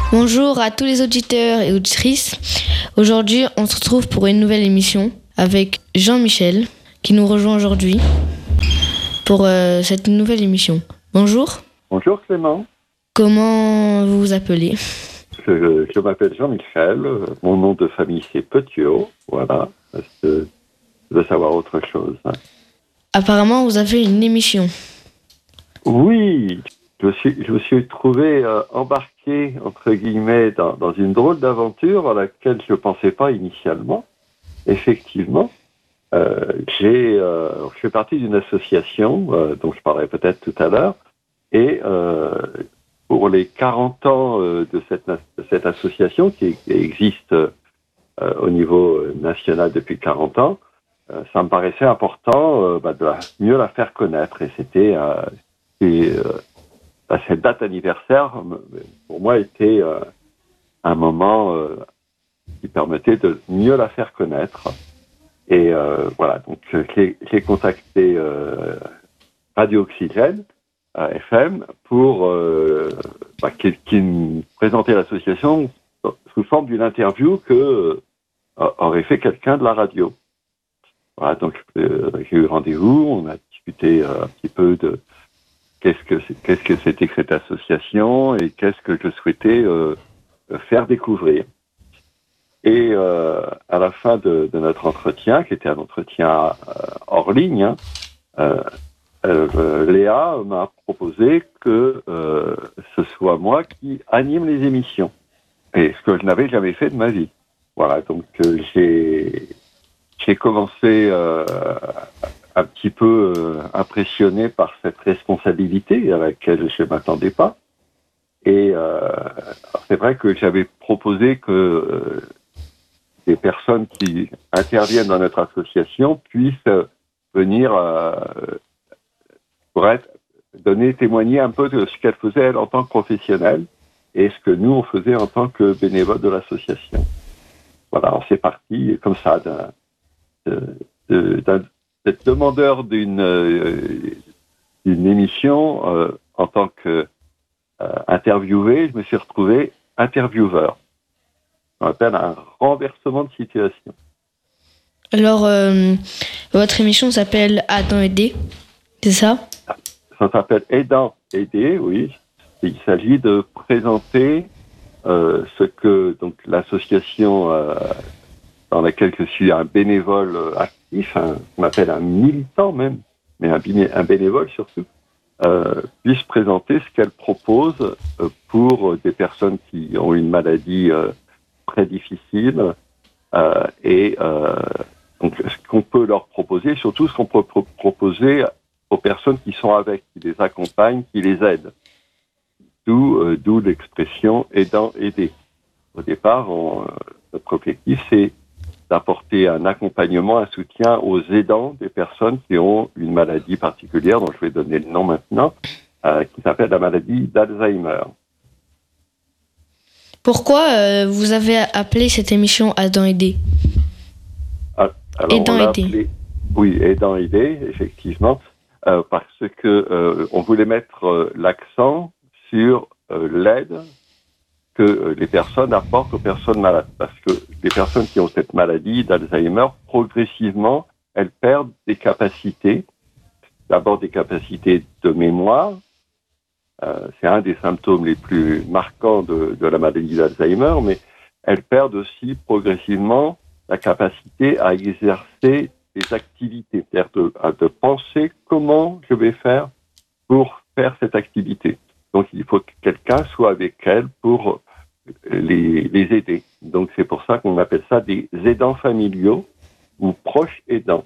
Bonjour à tous les auditeurs et auditrices. Aujourd'hui, on se retrouve pour une nouvelle émission avec Jean-Michel qui nous rejoint aujourd'hui pour cette nouvelle émission. Bonjour. Bonjour Clément. Comment vous vous appelez ? Je m'appelle Jean-Michel. Mon nom de famille c'est Petiot. Voilà. Est-ce que tu veux savoir autre chose ? Apparemment, vous avez une émission. Oui. Je me suis trouvé embarqué, entre guillemets, dans une drôle d'aventure à laquelle je ne pensais pas initialement. Effectivement, je fais partie d'une association dont je parlerai peut-être tout à l'heure. Et pour les 40 ans de cette association qui existe au niveau national depuis 40 ans, ça me paraissait important de mieux la faire connaître. Et cette date anniversaire, pour moi, était un moment qui permettait de mieux la faire connaître. Et voilà, donc j'ai contacté Radio Oxygène FM pour qui me présentait l'association sous forme d'une interview que aurait fait quelqu'un de la radio. Voilà, donc j'ai eu rendez-vous, on a discuté un petit peu de qu'est-ce que c'était que cette association et qu'est-ce que je souhaitais faire découvrir. Et à la fin de notre entretien, qui était un entretien hors ligne, Léa m'a proposé que ce soit moi qui anime les émissions, et ce que je n'avais jamais fait de ma vie. Voilà, donc j'ai commencé un petit peu impressionné par cette responsabilité à laquelle je ne m'attendais pas. Et c'est vrai que j'avais proposé que des personnes qui interviennent dans notre association puissent venir témoigner un peu de ce qu'elle faisait elle en tant que professionnelle et ce que nous on faisait en tant que bénévoles de l'association. Voilà, on s'est parti comme ça d'être demandeur d'une émission en tant que interviewé, je me suis retrouvé intervieweur. On appelle un renversement de situation. Alors, votre émission s'appelle Adam Aidé, c'est ça ? Ça s'appelle Aidant Aidé, oui. Il s'agit de présenter ce que donc l'association dans laquelle je suis un bénévole actif, on appelle un militant même, mais un bénévole surtout, puisse présenter ce qu'elle propose pour des personnes qui ont une maladie très difficile donc ce qu'on peut leur proposer, surtout ce qu'on peut proposer aux personnes qui sont avec, qui les accompagnent, qui les aident. D'où l'expression aidant aider. Au départ, notre objectif, c'est d'apporter un accompagnement, un soutien aux aidants des personnes qui ont une maladie particulière, dont je vais donner le nom maintenant, qui s'appelle la maladie d'Alzheimer. Pourquoi vous avez appelé cette émission Adam Aidé ? Aidant Aidé. Oui, Aidant Aidé, effectivement, parce que on voulait mettre l'accent sur l'aide que les personnes apportent aux personnes malades. Parce que les personnes qui ont cette maladie d'Alzheimer, progressivement, elles perdent des capacités. D'abord des capacités de mémoire. C'est un des symptômes les plus marquants de la maladie d'Alzheimer, mais elles perdent aussi progressivement la capacité à exercer des activités, c'est-à-dire de penser comment je vais faire pour faire cette activité. Donc, il faut que quelqu'un soit avec elles pour les aider. Donc, c'est pour ça qu'on appelle ça des aidants familiaux ou proches aidants.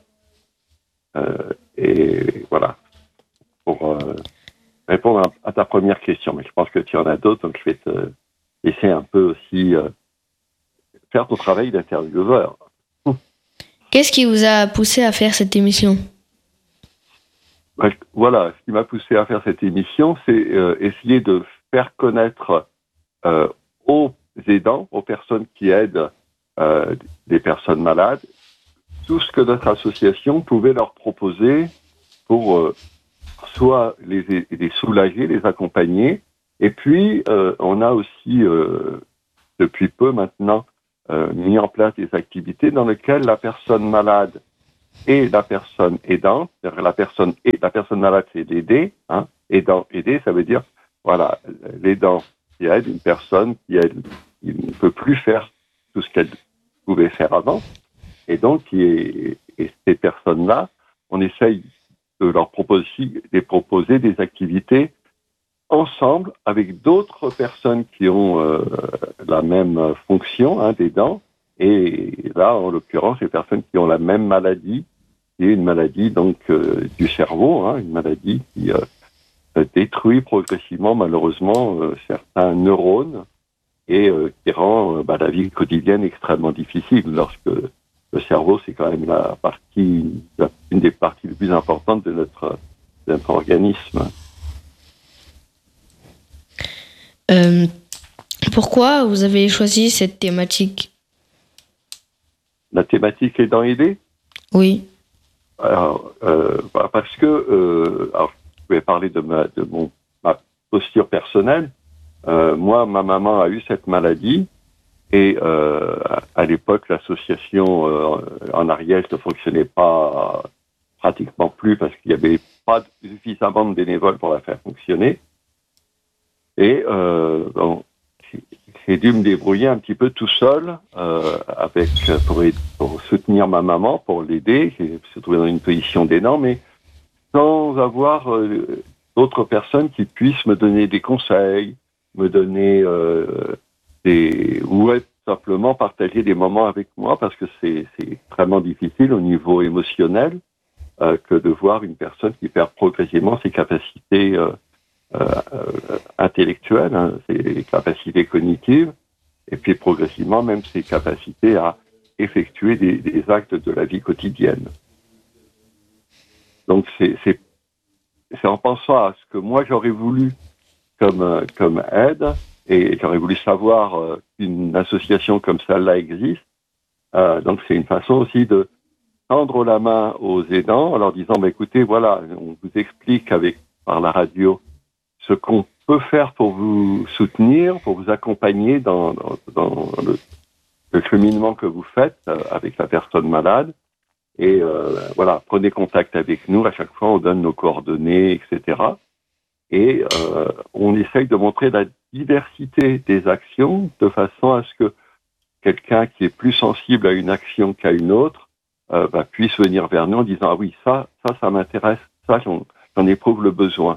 Et voilà, pour répondre à ta première question. Mais je pense que tu en as d'autres, donc je vais te laisser un peu aussi faire ton travail d'intervieweur. Qu'est-ce qui vous a poussé à faire cette émission ? Voilà, ce qui m'a poussé à faire cette émission, c'est essayer de faire connaître aux aidants, aux personnes qui aident des personnes malades, tout ce que notre association pouvait leur proposer pour soit les soulager, les accompagner, Et puis, on a aussi, depuis peu maintenant, mis en place des activités dans lesquelles la personne malade et la personne aidante, c'est-à-dire la personne malade, c'est l'aider, hein, aider, ça veut dire, voilà, l'aidant qui aide une personne qui ne peut plus faire tout ce qu'elle pouvait faire avant. Et donc, et ces personnes-là, on essaye de leur proposer des activités ensemble avec d'autres personnes qui ont la même fonction, hein, d'aidant. Et là, en l'occurrence, les personnes qui ont la même maladie, qui est une maladie donc du cerveau, hein, une maladie qui détruit progressivement, malheureusement, certains neurones et qui rend la vie quotidienne extrêmement difficile lorsque le cerveau, c'est quand même une des parties les plus importantes de notre organisme. Pourquoi vous avez choisi cette thématique ? La thématique aidant aider ? Oui. Alors, parce que, alors, je vais parler de ma posture personnelle. Moi, ma maman a eu cette maladie et à l'époque, l'association en Ariège ne fonctionnait pas pratiquement plus parce qu'il n'y avait pas suffisamment de bénévoles pour la faire fonctionner. Et j'ai dû me débrouiller un petit peu tout seul pour soutenir ma maman, pour l'aider. Je me suis trouvé dans une position d'aidant, mais sans avoir d'autres personnes qui puissent me donner des conseils, me donner ou être simplement partager des moments avec moi, parce que c'est extrêmement difficile au niveau émotionnel que de voir une personne qui perd progressivement ses capacités intellectuelles, hein, ses capacités cognitives, et puis progressivement même ses capacités à effectuer des actes de la vie quotidienne. Donc c'est en pensant à ce que moi j'aurais voulu comme aide, et j'aurais voulu savoir qu'une association comme celle-là existe. Donc c'est une façon aussi de tendre la main aux aidants en leur disant écoutez, voilà, on vous explique par la radio ce qu'on peut faire pour vous soutenir, pour vous accompagner dans le cheminement que vous faites avec la personne malade. Et voilà, prenez contact avec nous. À chaque fois, on donne nos coordonnées, etc. Et on essaye de montrer la diversité des actions de façon à ce que quelqu'un qui est plus sensible à une action qu'à une autre puisse venir vers nous en disant ah oui, ça m'intéresse, ça j'en éprouve le besoin.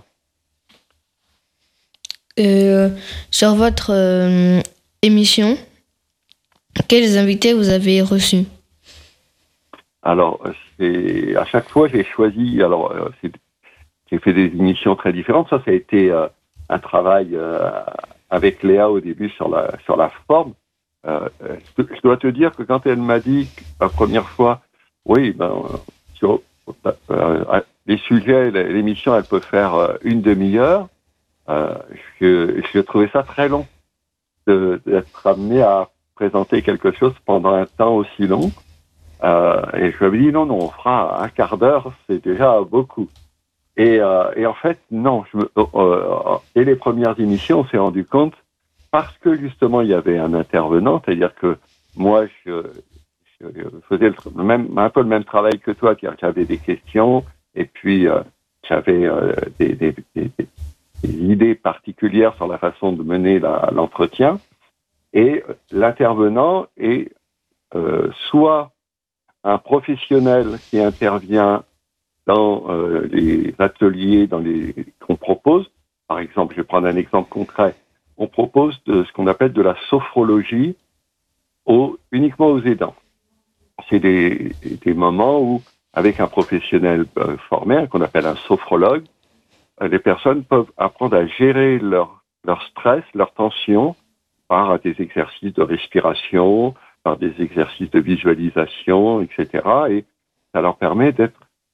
Sur votre émission, quels invités vous avez reçus ? Alors, à chaque fois, j'ai choisi. Alors, j'ai fait des émissions très différentes. Ça a été un travail avec Léa au début sur la forme. Je dois te dire que quand elle m'a dit la première fois, oui, sur les sujets, l'émission, elle peut faire une demi-heure. Je trouvais ça très long d'être amené à présenter quelque chose pendant un temps aussi long. Et je lui avais dit non, on fera un quart d'heure, c'est déjà beaucoup. Et en fait, non. Dès les premières émissions, on s'est rendu compte, parce que justement il y avait un intervenant, c'est-à-dire que moi je faisais un peu le même travail que toi, c'est-à-dire que j'avais des questions et puis j'avais des idées particulières sur la façon de mener l'entretien. Et l'intervenant est soit un professionnel qui intervient dans les ateliers qu'on propose. Par exemple, je vais prendre un exemple concret. On propose ce qu'on appelle de la sophrologie uniquement aux aidants. C'est des moments où, avec un professionnel formé, qu'on appelle un sophrologue, les personnes peuvent apprendre à gérer leur stress, leur tension, par des exercices de respiration, par des exercices de visualisation, etc. Et ça leur permet de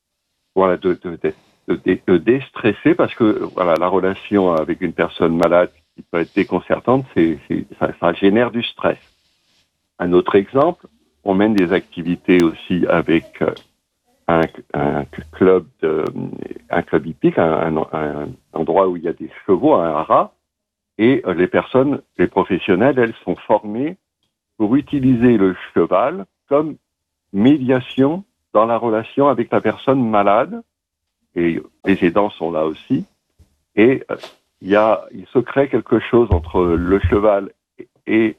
déstresser, parce que voilà, la relation avec une personne malade qui peut être déconcertante, ça génère du stress. Un autre exemple, on mène des activités aussi avec un club hippique, un endroit où il y a des chevaux, un haras, Et les professionnels, elles sont formées pour utiliser le cheval comme médiation dans la relation avec la personne malade. Et les aidants sont là aussi. Et il se crée quelque chose entre le cheval et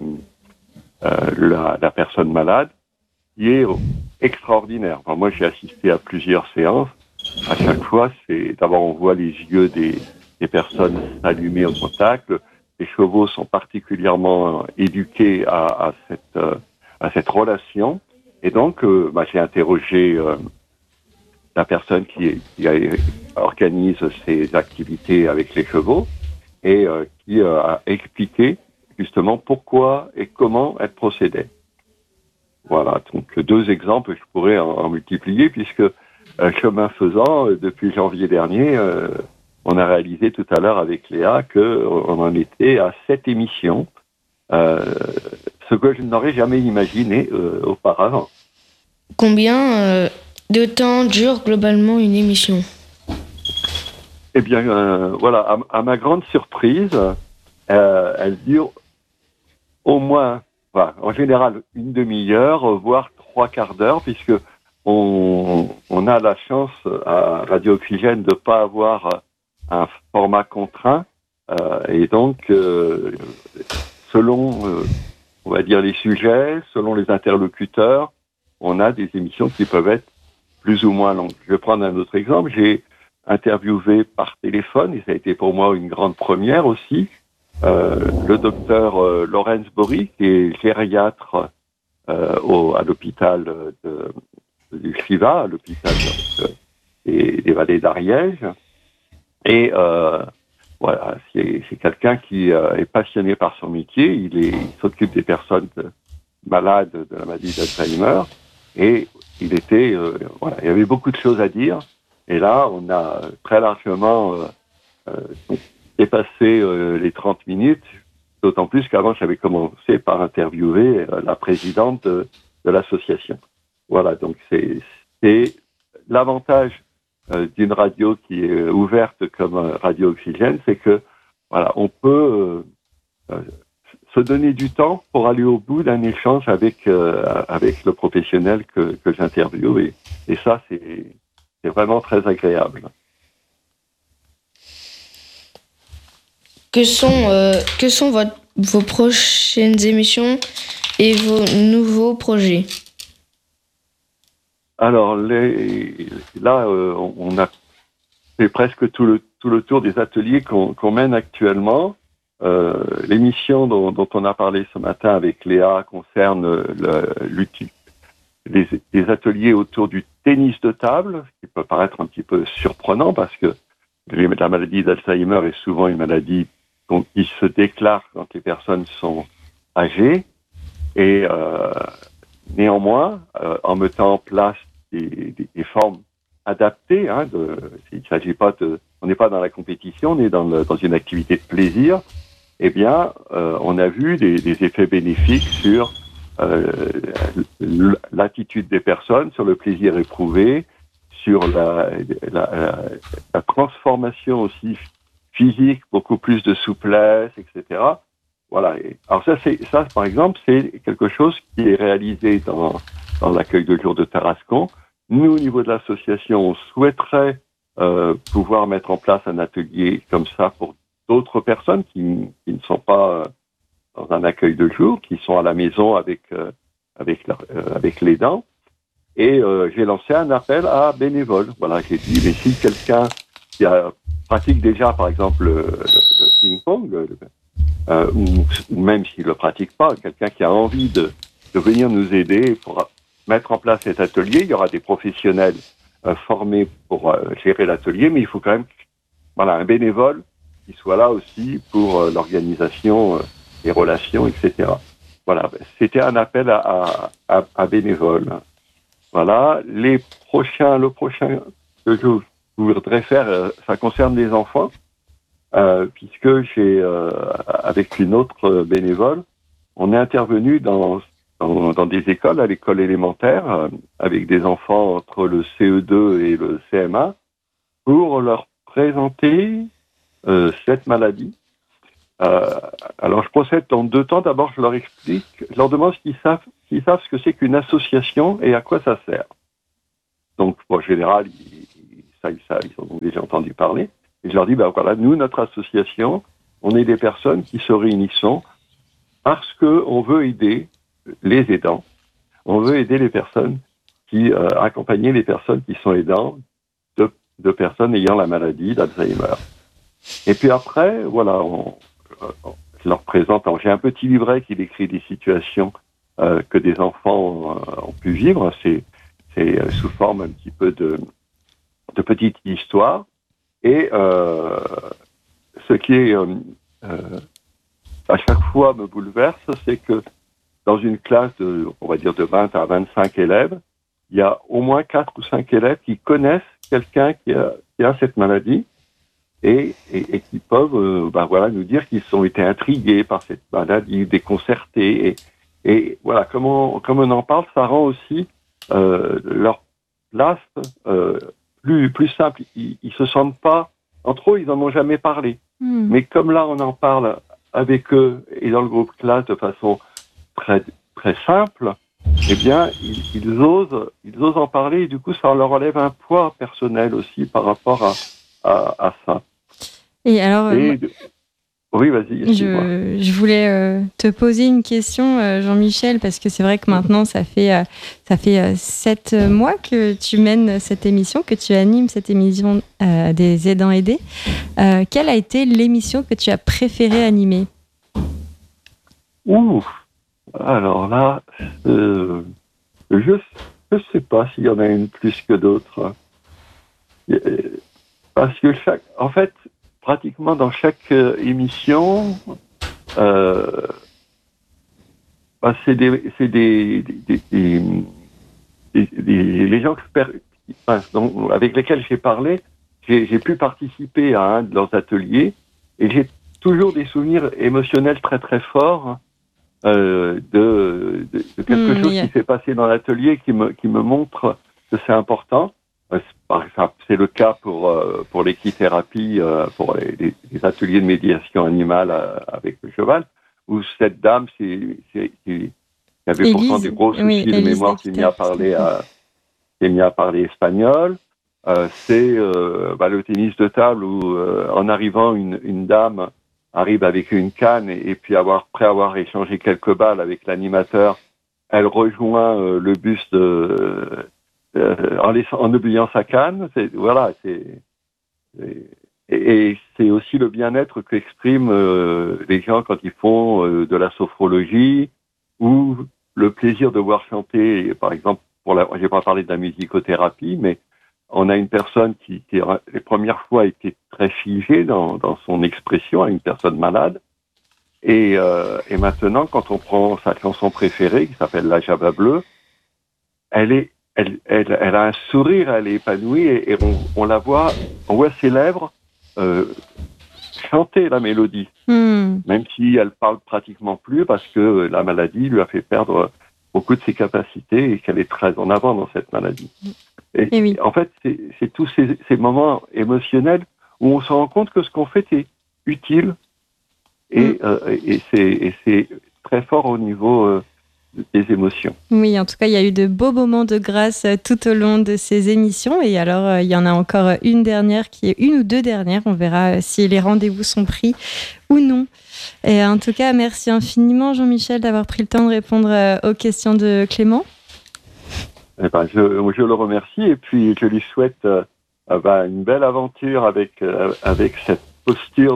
la personne malade qui est extraordinaire. Enfin, moi, j'ai assisté à plusieurs séances. À chaque fois, d'abord, on voit les yeux des personnes s'allumer au contact. Les chevaux sont particulièrement éduqués à cette relation. Et donc, j'ai interrogé la personne qui organise ces activités avec les chevaux et qui a expliqué justement pourquoi et comment elle procédait. Voilà, donc 2 exemples, je pourrais en multiplier puisque chemin faisant, depuis janvier dernier, on a réalisé tout à l'heure avec Léa qu'on en était à 7 émissions, ce que je n'aurais jamais imaginé auparavant. Combien de temps dure globalement une émission ? Eh bien, voilà, à ma grande surprise, elle dure au moins, en général, une demi-heure, voire 3/4 d'heure, puisque on a la chance à Radio Oxygène de ne pas avoir un format contraint, et donc, selon, on va dire, les sujets, selon les interlocuteurs, on a des émissions qui peuvent être plus ou moins longues. Je vais prendre un autre exemple. J'ai interviewé par téléphone, et ça a été pour moi une grande première aussi, le docteur Laurence Bory, qui est gériatre à l'hôpital du Chiva, à l'hôpital des Vallées d'Ariège. Et voilà, c'est quelqu'un qui est passionné par son métier. Il s'occupe des personnes malades de la maladie d'Alzheimer. Et il y avait beaucoup de choses à dire. Et là, on a très largement dépassé les 30 minutes, d'autant plus qu'avant, j'avais commencé par interviewer la présidente de l'association. Voilà, donc c'est l'avantage d'une radio qui est ouverte comme Radio Oxygène, c'est que voilà, on peut se donner du temps pour aller au bout d'un échange avec le professionnel que j'interviewe, et ça, c'est vraiment très agréable. Que sont vos prochaines émissions et vos nouveaux projets ? Alors, là, on a fait presque tout le tour des ateliers qu'on mène actuellement. L'émission dont on a parlé ce matin avec Léa concerne des ateliers autour du tennis de table, ce qui peut paraître un petit peu surprenant parce que la maladie d'Alzheimer est souvent une maladie qui se déclare quand les personnes sont âgées. Et néanmoins, en mettant en place des formes adaptées, il s'agit pas on n'est pas dans la compétition, on est dans une activité de plaisir. Eh bien, on a vu des effets bénéfiques sur l'attitude des personnes, sur le plaisir éprouvé, sur la transformation aussi physique, beaucoup plus de souplesse, etc. Voilà. Alors ça, par exemple, c'est quelque chose qui est réalisé dans l'accueil de jour de Tarascon. Nous, au niveau de l'association, on souhaiterait pouvoir mettre en place un atelier comme ça pour d'autres personnes qui ne sont pas dans un accueil de jour, qui sont à la maison avec l'aidant. Et j'ai lancé un appel à bénévoles. Voilà, j'ai dit, mais si quelqu'un qui pratique déjà, par exemple, le ping-pong, ou même s'il ne le pratique pas, quelqu'un qui a envie de venir nous aider pour mettre en place cet atelier, il y aura des professionnels formés pour gérer l'atelier, mais il faut quand même un bénévole qui soit là aussi pour l'organisation des relations, etc. Voilà, c'était un appel à bénévoles. Voilà, le prochain que je voudrais faire, ça concerne les enfants, puisque j'ai, avec une autre bénévole, on est intervenu dans des écoles, à l'école élémentaire, avec des enfants entre le CE2 et le CM1, pour leur présenter cette maladie, Alors, je procède en 2 temps. D'abord, je leur explique, je leur demande s'ils savent ce que c'est qu'une association et à quoi ça sert. Donc, en général, ils en ont déjà entendu parler. Et je leur dis, voilà, nous, notre association, on est des personnes qui se réunissons parce qu'on veut aider les aidants. On veut aider les personnes accompagner les personnes qui sont aidants de personnes ayant la maladie d'Alzheimer. Et puis après, voilà, je leur présente, j'ai un petit livret qui décrit des situations que des enfants ont pu vivre. C'est sous forme un petit peu de petites histoires. Et ce qui est à chaque fois me bouleverse, c'est que dans une classe on va dire de 20 à 25 élèves, il y a au moins 4 ou 5 élèves qui connaissent quelqu'un qui a cette maladie et qui peuvent nous dire qu'ils ont été intrigués par cette maladie, déconcertés. Et voilà, comme on en parle, ça rend aussi leur place plus simple. Ils se sentent pas, entre eux, ils en ont jamais parlé. Mais comme là, on en parle avec eux et dans le groupe classe de façon très, très simple, eh bien, ils osent en parler et du coup, ça leur enlève un poids personnel aussi par rapport à ça. Et alors, oui, vas-y. Je voulais te poser une question, Jean-Michel, parce que c'est vrai que maintenant, ça fait 7 mois que tu mènes cette émission, que tu animes cette émission des aidants aidés. Quelle a été l'émission que tu as préféré animer ? Alors là, je sais pas s'il y en a une plus que d'autres. Parce que en fait, pratiquement dans chaque émission, c'est les gens avec lesquels j'ai parlé, j'ai pu participer à un de leurs ateliers et j'ai toujours des souvenirs émotionnels très très forts de quelque chose qui s'est passé dans l'atelier qui me montre que c'est important. Par exemple, c'est le cas pour l'équithérapie, pour les ateliers de médiation animale avec le cheval, où cette dame qui avait Élise, pourtant des gros soucis de mémoire, qui m'y a parlé espagnol. C'est le tennis de table où, en arrivant, une dame arrive avec une canne et puis après avoir échangé quelques balles avec l'animateur, elle rejoint le bus en oubliant sa canne. Et c'est aussi le bien-être qu'expriment les gens quand ils font de la sophrologie ou le plaisir de voir chanter, par exemple, j'ai pas parlé de la musicothérapie, mais on a une personne qui les premières fois était très figée dans son expression, à une personne malade. Et maintenant, quand on prend sa chanson préférée, qui s'appelle La Java Bleue, elle a un sourire, elle est épanouie et on voit ses lèvres chanter la mélodie, même si elle parle pratiquement plus parce que la maladie lui a fait perdre beaucoup de ses capacités et qu'elle est très en avant dans cette maladie. Et oui. En fait, c'est tous ces moments émotionnels où on se rend compte que ce qu'on fait est utile et c'est très fort au niveau des émotions. Oui, en tout cas, il y a eu de beaux moments de grâce tout au long de ces émissions. Et alors, il y en a encore une ou deux dernières. On verra si les rendez-vous sont pris ou non. Et en tout cas, merci infiniment, Jean-Michel, d'avoir pris le temps de répondre aux questions de Clément. Je le remercie et puis je lui souhaite une belle aventure avec cette posture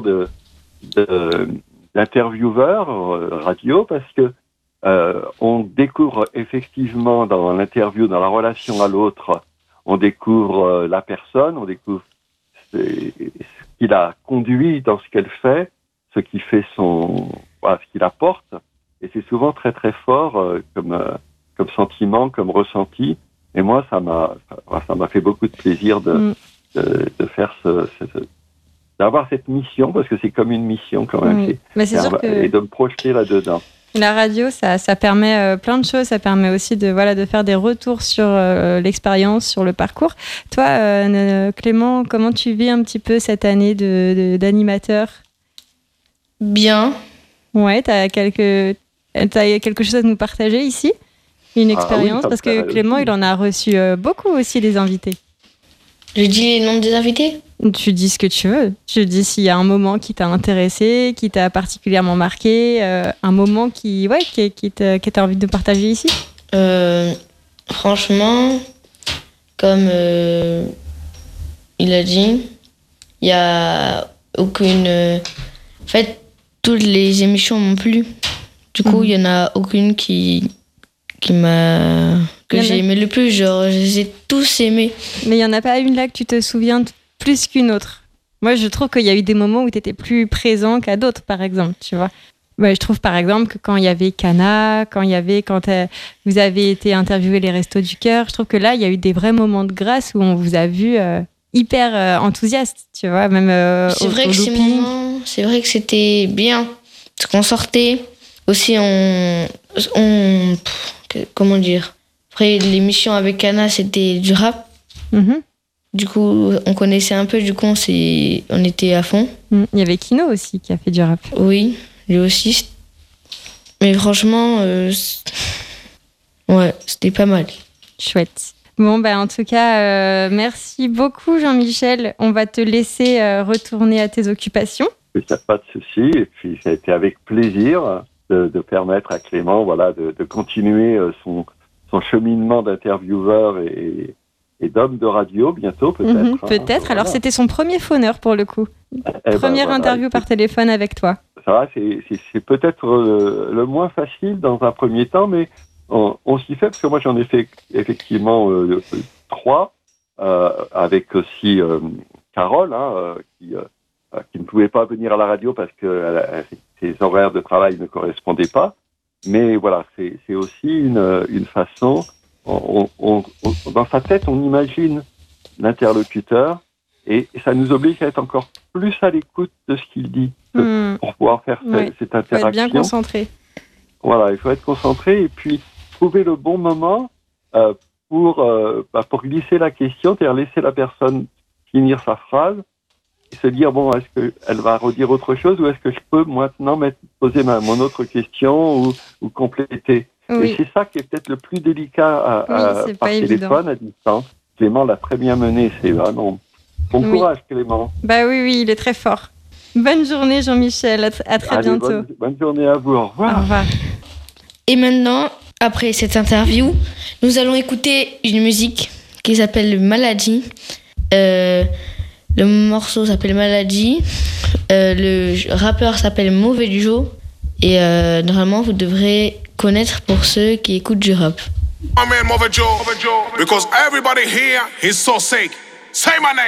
d'intervieweur radio parce que on découvre effectivement dans l'interview, dans la relation à l'autre, on découvre la personne, on découvre ce qui l'a conduit dans ce qu'elle fait, ce qui fait ce qu'il apporte, et c'est souvent très très fort comme sentiment, comme ressenti. Et moi, ça m'a fait beaucoup de plaisir de faire d'avoir cette mission, parce que c'est comme une mission quand même, c'est sûr et de me projeter là-dedans. La radio, ça permet plein de choses. Ça permet aussi de faire des retours sur l'expérience, sur le parcours. Toi, Clément, comment tu vis un petit peu cette année d'animateur ? Bien. Ouais, t'as quelque chose à nous partager ici? Une expérience? oui, Parce que Clément, il en a reçu beaucoup aussi, des invités. Je dis les noms des invités? Tu dis ce que tu veux. Tu dis s'il y a un moment qui t'a intéressé, qui t'a particulièrement marqué, un moment que t'as envie de partager ici. Franchement, comme il a dit, il y a aucune. En fait, toutes les émissions m'ont plu. Du coup, il y en a aucune que j'ai aimé le plus. Genre, je les ai tous aimés. Mais il n'y en a pas une là que tu te souviens plus qu'une autre. Moi, je trouve qu'il y a eu des moments où tu étais plus présent qu'à d'autres, par exemple, tu vois. Ouais, je trouve, par exemple, que quand il y avait Cana, quand vous avez été interviewé les Restos du Cœur, je trouve que là, il y a eu des vrais moments de grâce où on vous a vu hyper enthousiaste, tu vois, même c'est vrai que c'était bien. Parce qu'on sortait. Aussi, comment dire? Après, l'émission avec Cana, c'était du rap. Mm-hmm. Du coup, on connaissait un peu, du coup, on était à fond. Il y avait Kino aussi qui a fait du rap. Oui, lui aussi. Mais franchement, ouais, c'était pas mal. Chouette. Bon, en tout cas, merci beaucoup Jean-Michel. On va te laisser retourner à tes occupations. Il n'y a pas de souci. Et puis, ça a été avec plaisir de permettre à Clément de continuer son cheminement d'intervieweur et d'homme de radio bientôt, peut-être. Peut-être. Alors, c'était son premier phoneur pour le coup. Première interview par téléphone avec toi. Ça va, c'est peut-être le moins facile dans un premier temps, mais on s'y fait, parce que moi j'en ai fait effectivement 3, avec aussi Carole, qui ne pouvait pas venir à la radio parce que ses horaires de travail ne correspondaient pas. Mais voilà, c'est aussi une façon, dans sa tête on imagine l'interlocuteur, et ça nous oblige à être encore plus à l'écoute de ce qu'il dit, pour pouvoir faire cette interaction. Il faut être bien concentré. Voilà, il faut être concentré et puis trouver le bon moment pour glisser la question, c'est-à-dire laisser la personne finir sa phrase et se dire, bon, est-ce qu'elle va redire autre chose ou est-ce que je peux maintenant poser mon autre question ou compléter. Oui. Et c'est ça qui est peut-être le plus délicat par téléphone, à distance. Clément l'a très bien mené, c'est vraiment... Bon courage, Clément. Oui, il est très fort. Bonne journée, Jean-Michel. À très bientôt. Bonne journée à vous. Au revoir. Au revoir. Et maintenant, après cette interview, nous allons écouter une musique qui s'appelle Maladie. Le morceau s'appelle Maladie. Le rappeur s'appelle Mauvais du Jour. Et normalement, vous devrez connaître pour ceux qui écoutent du rap. My man Mauvais Joe, because everybody here is so sick. Say my name.